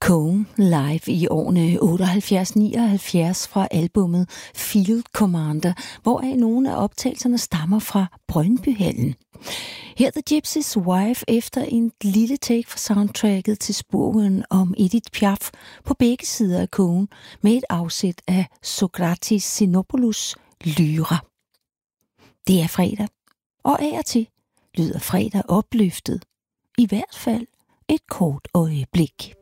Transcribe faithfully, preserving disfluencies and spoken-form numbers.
Cohen live i årene otteoghalvfjerds nioghalvfjerds fra albummet Field Commander, hvoraf nogle af optagelserne stammer fra Brøndbyhallen. Her The Gypsy's Wife efter en lille take fra soundtracket til spurven om Edith Piaf på begge sider af Cohen med et afsæt af Sokratis Xenopoulos Lyra. Det er fredag, og af og til lyder fredag opløftet. I hvert fald et kort øjeblik.